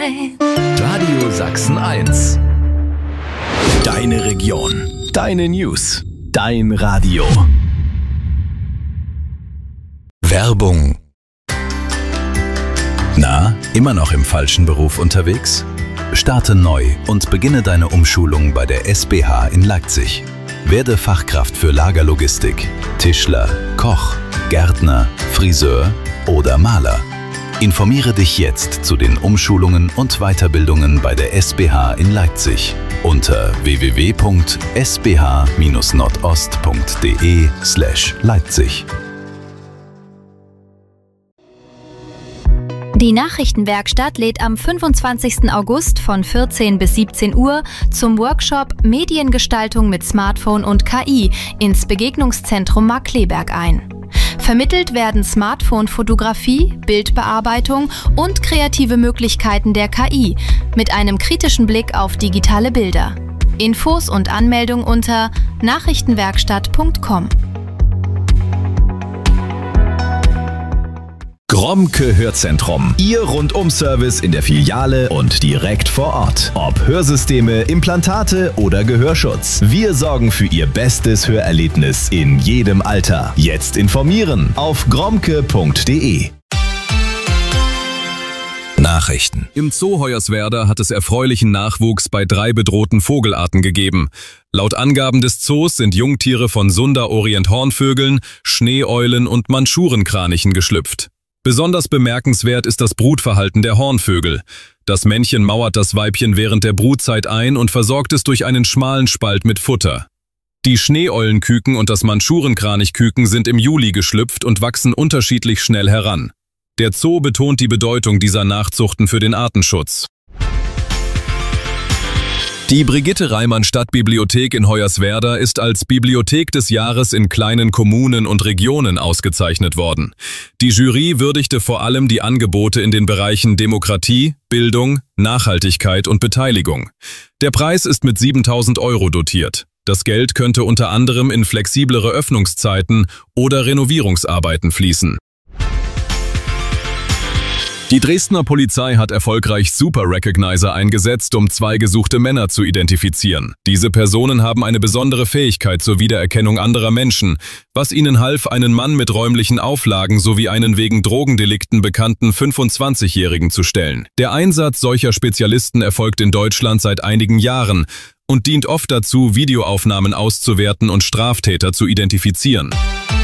Radio Sachsen 1. Deine Region. Deine News. Dein Radio. Werbung. Na, immer noch im falschen Beruf unterwegs? Starte neu und beginne deine Umschulung bei der SBH in Leipzig. Werde Fachkraft für Lagerlogistik, Tischler, Koch, Gärtner, Friseur oder Maler. Informiere dich jetzt zu den Umschulungen und Weiterbildungen bei der SBH in Leipzig unter www.sbh-nordost.de/Leipzig. Die Nachrichtenwerkstatt lädt am 25. August von 14 bis 17 Uhr zum Workshop Mediengestaltung mit Smartphone und KI ins Begegnungszentrum Markkleeberg ein. Vermittelt werden Smartphone-Fotografie, Bildbearbeitung und kreative Möglichkeiten der KI mit einem kritischen Blick auf digitale Bilder. Infos und Anmeldung unter nachrichtenwerkstatt.com. Gromke Hörzentrum. Ihr Rundum-Service in der Filiale und direkt vor Ort. Ob Hörsysteme, Implantate oder Gehörschutz. Wir sorgen für Ihr bestes Hörerlebnis in jedem Alter. Jetzt informieren auf gromke.de. Nachrichten. Im Zoo Hoyerswerda hat es erfreulichen Nachwuchs bei 3 bedrohten Vogelarten gegeben. Laut Angaben des Zoos sind Jungtiere von Sunda-Orient-Hornvögeln, Schneeeulen und Mandschurenkranichen geschlüpft. Besonders bemerkenswert ist das Brutverhalten der Hornvögel. Das Männchen mauert das Weibchen während der Brutzeit ein und versorgt es durch einen schmalen Spalt mit Futter. Die Schneeeulenküken und das Mandschurenkranichküken sind im Juli geschlüpft und wachsen unterschiedlich schnell heran. Der Zoo betont die Bedeutung dieser Nachzuchten für den Artenschutz. Die Brigitte-Reimann-Stadtbibliothek in Hoyerswerda ist als Bibliothek des Jahres in kleinen Kommunen und Regionen ausgezeichnet worden. Die Jury würdigte vor allem die Angebote in den Bereichen Demokratie, Bildung, Nachhaltigkeit und Beteiligung. Der Preis ist mit 7.000 € dotiert. Das Geld könnte unter anderem in flexiblere Öffnungszeiten oder Renovierungsarbeiten fließen. Die Dresdner Polizei hat erfolgreich Super Recognizer eingesetzt, um 2 gesuchte Männer zu identifizieren. Diese Personen haben eine besondere Fähigkeit zur Wiedererkennung anderer Menschen, was ihnen half, einen Mann mit räumlichen Auflagen sowie einen wegen Drogendelikten bekannten 25-Jährigen zu stellen. Der Einsatz solcher Spezialisten erfolgt in Deutschland seit einigen Jahren und dient oft dazu, Videoaufnahmen auszuwerten und Straftäter zu identifizieren.